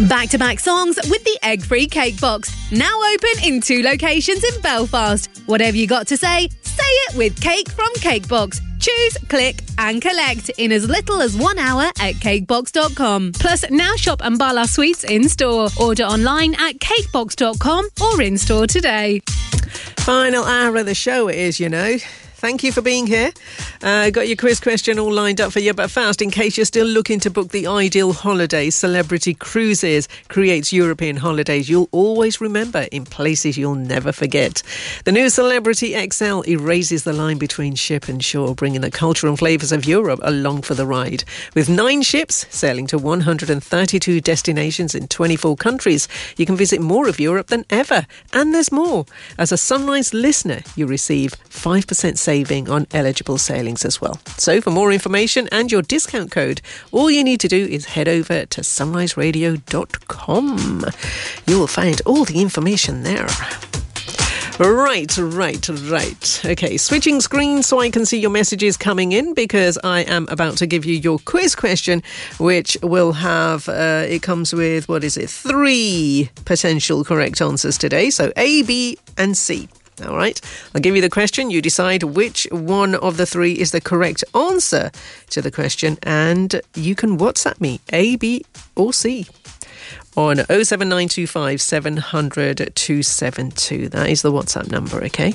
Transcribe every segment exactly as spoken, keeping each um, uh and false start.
Back-to-back songs with the egg-free cake box. Now open in two locations in Belfast. Whatever you got to say, say it with Cake from Cakebox. Choose, click and collect in as little as one hour at cakebox dot com. Plus, now shop Ambala Sweets in-store. Order online at cakebox dot com or in-store today. Final hour of the show it is, you know. Thank you for being here. Uh, got your quiz question all lined up for you. But first, in case you're still looking to book the ideal holiday, Celebrity Cruises creates European holidays you'll always remember in places you'll never forget. The new Celebrity X L erases the line between ship and shore, bringing the culture and flavours of Europe along for the ride. With nine ships sailing to one hundred thirty-two destinations in twenty-four countries, you can visit more of Europe than ever. And there's more. As a Sunrise listener, you receive five percent savings saving on eligible sailings as well. So for more information and your discount code, all you need to do is head over to sunrise radio dot com. You will find all the information there. Right, right, right. Okay, switching screens so I can see your messages coming in, because I am about to give you your quiz question, which will have, uh, it comes with, what is it, three potential correct answers today. So A, B and C. All right, I'll give you the question. You decide which one of the three is the correct answer to the question, and you can WhatsApp me, A, B or C, on oh seven nine two five seven hundred two seven two. That is the WhatsApp number, okay?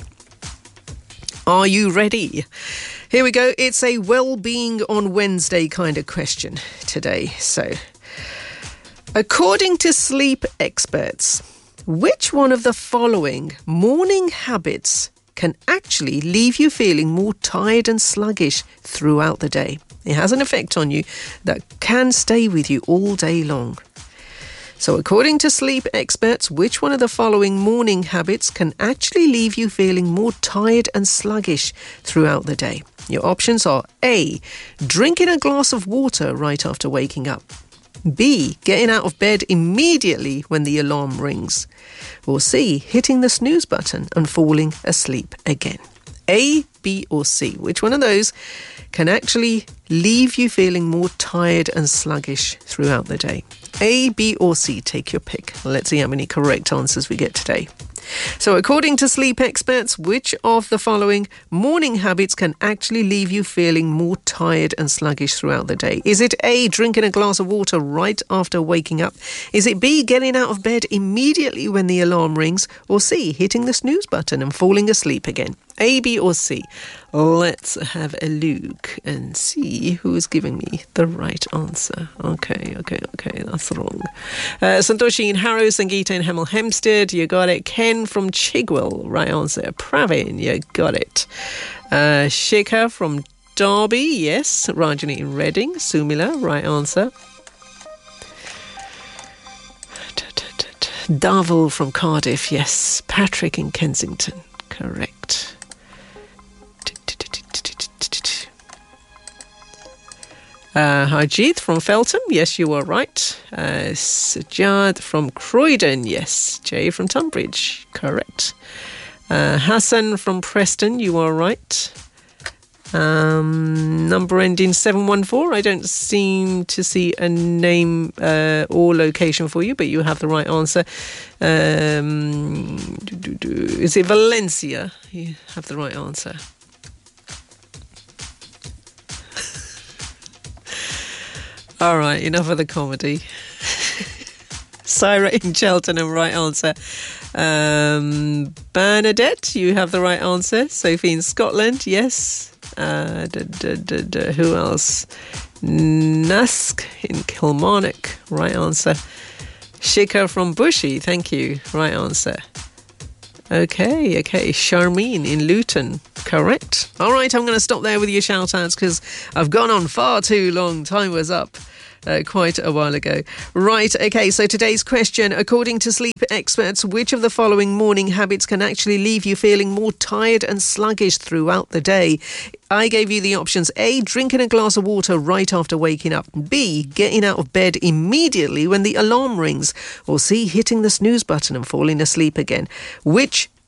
Are you ready? Here we go. It's a well-being on Wednesday kind of question today. So, according to sleep experts, which one of the following morning habits can actually leave you feeling more tired and sluggish throughout the day? It has an effect on you that can stay with you all day long. So according to sleep experts, which one of the following morning habits can actually leave you feeling more tired and sluggish throughout the day? Your options are A, drinking a glass of water right after waking up. B, getting out of bed immediately when the alarm rings. Or C, hitting the snooze button and falling asleep again. A, B or C, which one of those can actually leave you feeling more tired and sluggish throughout the day? A, B or C, take your pick. Let's see how many correct answers we get today. So according to sleep experts, which of the following morning habits can actually leave you feeling more tired and sluggish throughout the day? Is it A, drinking a glass of water right after waking up? Is it B, getting out of bed immediately when the alarm rings? Or C, hitting the snooze button and falling asleep again? A, B or C? Let's have a look and see who is giving me the right answer. Okay, okay, okay, that's wrong. Uh, Santoshi in Harrow, Sangeeta in Hemel Hempstead, you got it. Ken from Chigwell, right answer. Pravin, you got it. Uh, Shikha from Derby, yes. Rajani in Reading, Sumila, right answer. Darvel from Cardiff, yes. Patrick in Kensington, correct. Uh, Harjeet from Feltham, yes, you are right. Uh, Sajad from Croydon, yes. Jay from Tunbridge, correct. Uh, Hassan from Preston, you are right. Um, number ending seven one four, I don't seem to see a name uh, or location for you, but you have the right answer. Um, is it Valencia? You have the right answer. All right, enough of the comedy. Syra in Cheltenham, right answer. Um, Bernadette, you have the right answer. Sophie in Scotland, yes. Uh, da, da, da, da, who else? Nusk in Kilmarnock, right answer. Shikha from Bushy, thank you, right answer. Okay, okay. Charmine in Luton, correct. All right, I'm going to stop there with your shout-outs because I've gone on far too long. Time was up uh, quite a while ago. Right, okay, so today's question. According to sleep experts, which of the following morning habits can actually leave you feeling more tired and sluggish throughout the day? I gave you the options. A, drinking a glass of water right after waking up. B, getting out of bed immediately when the alarm rings. Or C, hitting the snooze button and falling asleep again. Which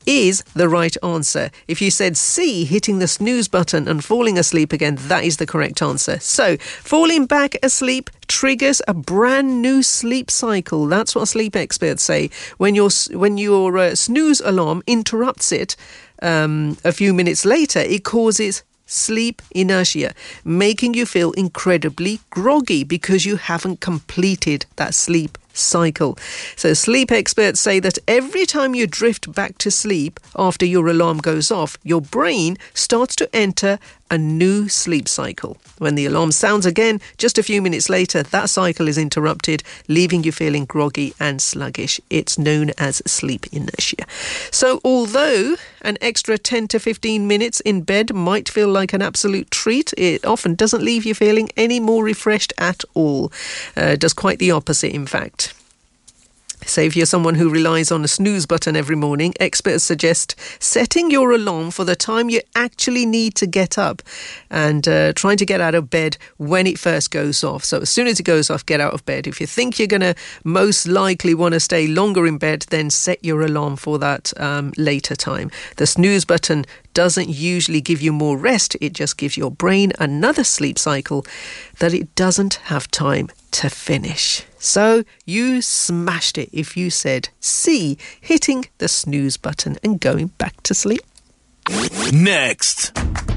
is the right answer. If you said C, hitting the snooze button and falling asleep again, that is the correct answer. So, falling back asleep triggers a brand new sleep cycle. That's what sleep experts say. When your when your uh, snooze alarm interrupts it um, a few minutes later, it causes sleep inertia, making you feel incredibly groggy because you haven't completed that sleep cycle. So sleep experts say that every time you drift back to sleep after your alarm goes off, your brain starts to enter a new sleep cycle. When the alarm sounds again, just a few minutes later, that cycle is interrupted, leaving you feeling groggy and sluggish. It's known as sleep inertia. So although an extra ten to fifteen minutes in bed might feel like an absolute treat, it often doesn't leave you feeling any more refreshed at all. Uh, does quite the opposite, in fact. So if you're someone who relies on a snooze button every morning, experts suggest setting your alarm for the time you actually need to get up and uh, trying to get out of bed when it first goes off. So as soon as it goes off, get out of bed. If you think you're going to most likely want to stay longer in bed, then set your alarm for that um, later time. The snooze button doesn't usually give you more rest. It just gives your brain another sleep cycle that it doesn't have time to finish. So you smashed it if you said C, hitting the snooze button and going back to sleep. Next.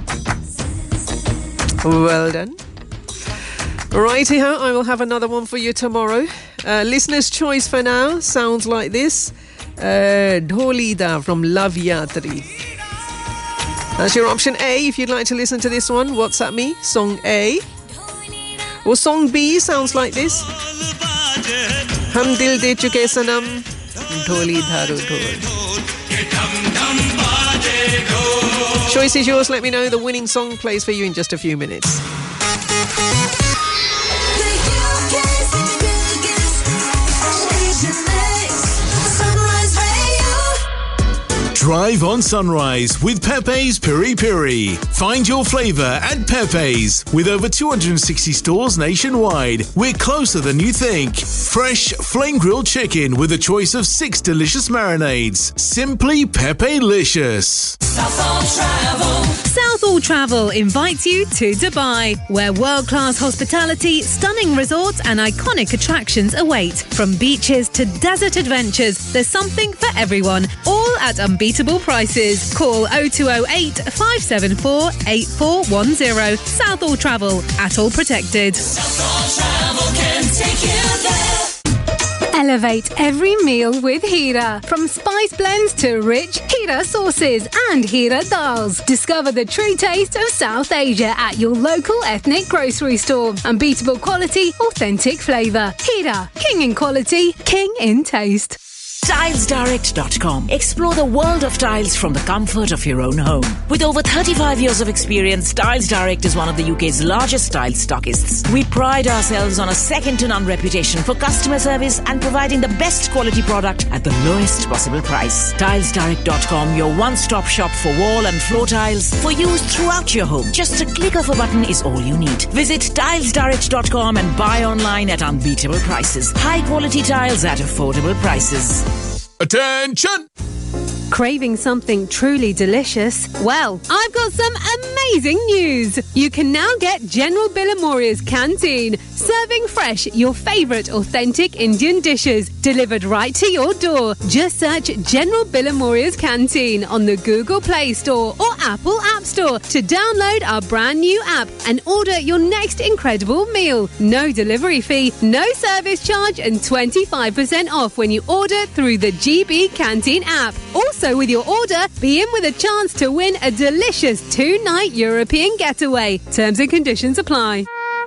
Well done. Righty-ho, I will have another one for you tomorrow. Uh, listener's choice for now sounds like this. Uh, Dholida from Love Yatri. That's your option A. If you'd like to listen to this one, WhatsApp me, song A. Or song B sounds like this. Hum dil de chuke sanam, dholi dharu dhol. Choice is yours. Let me know. The winning song plays for you in just a few minutes. Drive on Sunrise with Pepe's Piri Piri. Find your flavour at Pepe's. With over two hundred sixty stores nationwide, we're closer than you think. Fresh flame-grilled chicken with a choice of six delicious marinades. Simply Pepe-licious. Southall Travel. Southall Travel invites you to Dubai, where world-class hospitality, stunning resorts and iconic attractions await. From beaches to desert adventures, there's something for everyone, all at unbeatable prices. Call oh two oh eight, five seven four, eight four one oh. Southall Travel, at all protected. Southall Travel can take you there. Elevate every meal with Hira. From spice blends to rich Hira sauces and Hira dals. Discover the true taste of South Asia at your local ethnic grocery store. Unbeatable quality, authentic flavour. Hira, king in quality, king in taste. Tiles Direct dot com. Explore the world of tiles from the comfort of your own home. With over thirty-five years of experience, Tiles Direct is one of the U K's largest tile stockists. We pride ourselves on a second-to-none reputation for customer service and providing the best quality product at the lowest possible price. Tiles Direct dot com, your one-stop shop for wall and floor tiles for use throughout your home. Just a click of a button is all you need. Visit Tiles Direct dot com and buy online at unbeatable prices. High-quality tiles at affordable prices. Attention! Craving something truly delicious? Well, I've got some amazing news. You can now get General Billamoria's Canteen, serving fresh your favourite authentic Indian dishes delivered right to your door. Just search General Billamoria's Canteen on the Google Play Store or Apple App Store to download our brand new app and order your next incredible meal. No delivery fee, no service charge and twenty-five percent off when you order through the G B Canteen app. Also, with your order, be in with a chance to win a delicious two-night European getaway. Terms and conditions apply.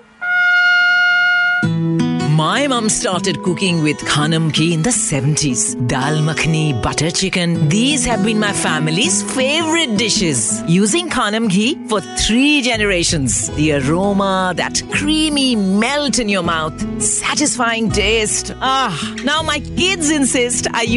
My mum started cooking with Khanam ghee in the seventies. Dal makhani, butter chicken. These have been my family's favorite dishes. Using Khanam ghee for three generations. The aroma, that creamy melt in your mouth. Satisfying taste. Ah, now my kids insist I use